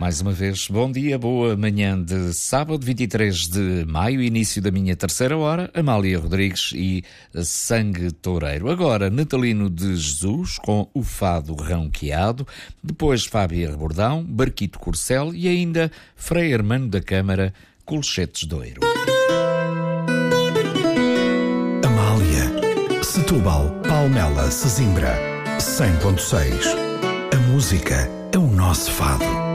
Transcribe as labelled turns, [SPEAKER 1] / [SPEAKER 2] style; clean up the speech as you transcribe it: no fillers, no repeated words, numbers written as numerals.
[SPEAKER 1] mais uma vez. Bom dia, boa manhã de sábado, 23 de maio, início da minha terceira hora. Amália Rodrigues e Sangue Toureiro. Agora, Natalino de Jesus com o Fado Ronqueado. Depois, Fábia Rebordão, Barquito Corcel e ainda Frei Hermano da Câmara, Colchetes Doiro.
[SPEAKER 2] Amália, Setúbal, Palmela, Sesimbra, 100.6. A música é o nosso fado.